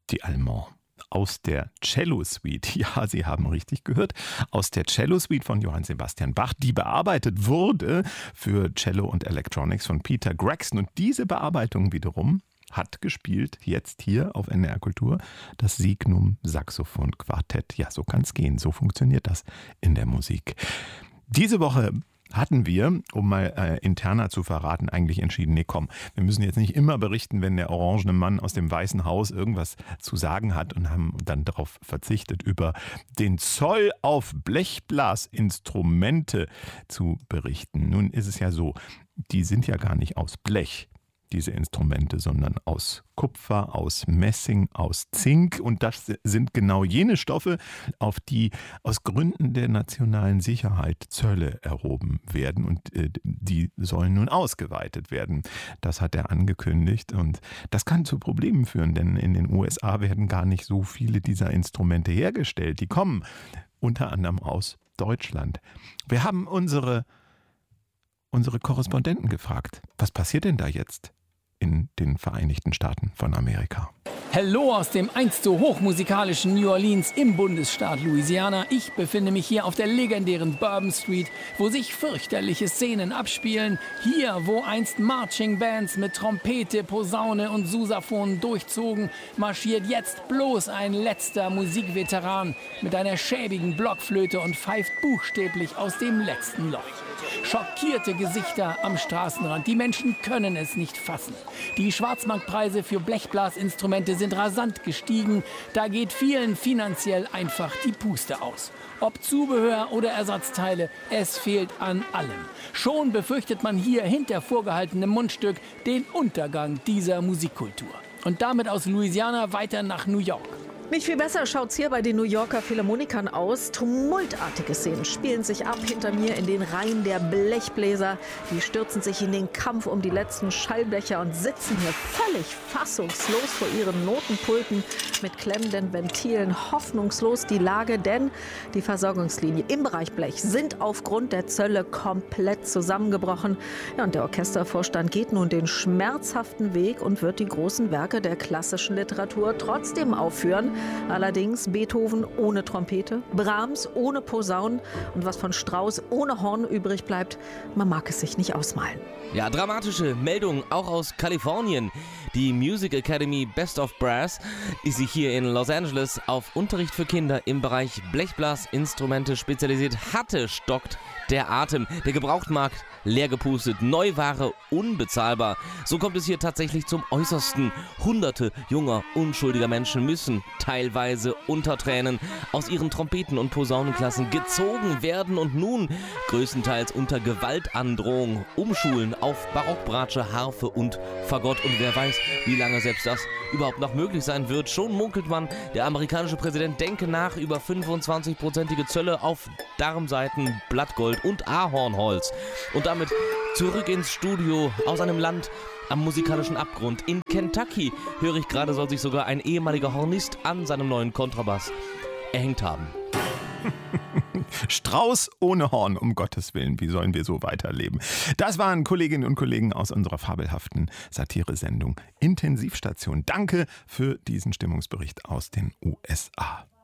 die Allemand. Aus der Cello-Suite, ja, Sie haben richtig gehört, aus der Cello-Suite von Johann Sebastian Bach, die bearbeitet wurde für Cello und Electronics von Peter Gregson. Und diese Bearbeitung wiederum hat gespielt, jetzt hier auf NDR Kultur, das Signum Saxophon Quartett. Ja, so kann es gehen, so funktioniert das in der Musik. Diese Woche hatten wir, um mal interner zu verraten, eigentlich entschieden, nee komm, wir müssen jetzt nicht immer berichten, wenn der orangene Mann aus dem Weißen Haus irgendwas zu sagen hat, und haben dann darauf verzichtet, über den Zoll auf Blechblasinstrumente zu berichten. Nun ist es ja so, die sind ja gar nicht aus Blech, diese Instrumente, sondern aus Kupfer, aus Messing, aus Zink. Und das sind genau jene Stoffe, auf die aus Gründen der nationalen Sicherheit Zölle erhoben werden. Und die sollen nun ausgeweitet werden. Das hat er angekündigt. Und das kann zu Problemen führen, denn in den USA werden gar nicht so viele dieser Instrumente hergestellt. Die kommen unter anderem aus Deutschland. Wir haben unsere Korrespondenten gefragt, was passiert denn da jetzt in den Vereinigten Staaten von Amerika? Hallo aus dem einst so hochmusikalischen New Orleans im Bundesstaat Louisiana. Ich befinde mich hier auf der legendären Bourbon Street, wo sich fürchterliche Szenen abspielen. Hier, wo einst Marching Bands mit Trompete, Posaune und Sousaphon durchzogen, marschiert jetzt bloß ein letzter Musikveteran mit einer schäbigen Blockflöte und pfeift buchstäblich aus dem letzten Loch. Schockierte Gesichter am Straßenrand. Die Menschen können es nicht fassen. Die Schwarzmarktpreise für Blechblasinstrumente sind rasant gestiegen. Da geht vielen finanziell einfach die Puste aus. Ob Zubehör oder Ersatzteile, es fehlt an allem. Schon befürchtet man hier hinter vorgehaltenem Mundstück den Untergang dieser Musikkultur. Und damit aus Louisiana weiter nach New York. Nicht viel besser schaut's hier bei den New Yorker Philharmonikern aus. Tumultartige Szenen spielen sich ab hinter mir in den Reihen der Blechbläser. Die stürzen sich in den Kampf um die letzten Schallbecher und sitzen hier völlig fassungslos vor ihren Notenpulten mit klemmenden Ventilen. Hoffnungslos die Lage, denn die Versorgungslinie im Bereich Blech sind aufgrund der Zölle komplett zusammengebrochen. Ja, und der Orchestervorstand geht nun den schmerzhaften Weg und wird die großen Werke der klassischen Literatur trotzdem aufführen. Allerdings Beethoven ohne Trompete, Brahms ohne Posaunen und was von Strauss ohne Horn übrig bleibt, man mag es sich nicht ausmalen. Ja, dramatische Meldung auch aus Kalifornien. Die Music Academy Best of Brass ist sich hier in Los Angeles auf Unterricht für Kinder im Bereich Blechblasinstrumente spezialisiert hatte, stockt der Atem. Der Gebrauchtmarkt leer gepustet, Neuware unbezahlbar. So kommt es hier tatsächlich zum Äußersten. Hunderte junger, unschuldiger Menschen müssen teilweise unter Tränen aus ihren Trompeten- und Posaunenklassen gezogen werden und nun größtenteils unter Gewaltandrohung umschulen auf Barockbratsche, Harfe und Fagott. Und wer weiß, wie lange selbst das überhaupt noch möglich sein wird. Schon munkelt man, der amerikanische Präsident denke nach über 25%ige Zölle auf Darmsaiten, Blattgold und Ahornholz. Und damit zurück ins Studio aus einem Land am musikalischen Abgrund. In Kentucky, höre ich gerade, soll sich sogar ein ehemaliger Hornist an seinem neuen Kontrabass erhängt haben. Strauß ohne Horn, um Gottes Willen, wie sollen wir so weiterleben? Das waren Kolleginnen und Kollegen aus unserer fabelhaften Satiresendung Intensivstation. Danke für diesen Stimmungsbericht aus den USA.